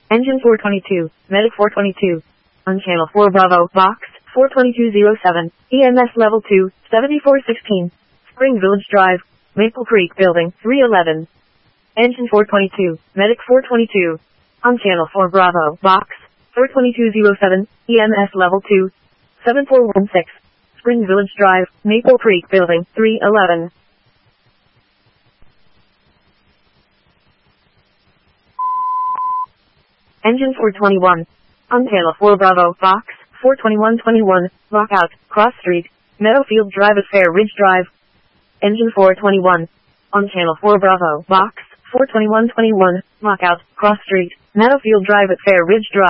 Engine 422, Medic 422. On Channel 4 Bravo, Box 42207, EMS Level 2, 7416. Spring Village Drive, Maple Creek Building, 311. Engine 422, Medic 422. On Channel 4 Bravo, Box 42207, EMS Level 2, 7416. Spring Village Drive, Maple Creek Building, 311. Engine 421. On Channel 4 Bravo, Box 42121, Lockout, Cross Street, Meadowfield Drive at Fair Ridge Drive. Engine 421. On Channel 4 Bravo, Box 42121, Lockout, Cross Street, Meadowfield Drive at Fair Ridge Drive.